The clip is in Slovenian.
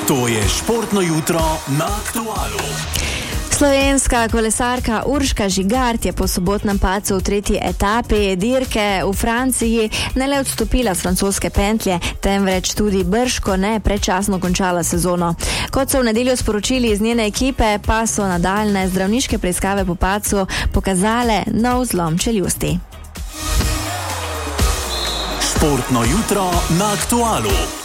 To je športno jutro na Aktualu. Slovenska kolesarka Urška Žigart je po sobotnem padcu v tretji etapi dirke v Franciji ne le odstopila z francoske pentlje, temveč tudi bržkone predčasno končala sezono. Kot so v nedeljo sporočili iz njene ekipe, pa so nadaljne zdravniške preiskave po padcu pokazale nov zlom čeljusti. Športno jutro na Aktualu.